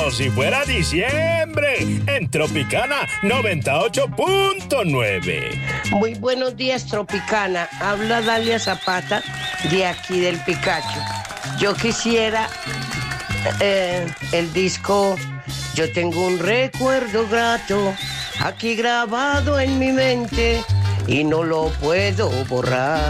como si fuera diciembre en Tropicana 98.9. Muy buenos días, Tropicana. Habla Dalia Zapata de aquí del Picacho. Yo quisiera el disco Yo tengo un recuerdo grato aquí grabado en mi mente y no lo puedo borrar.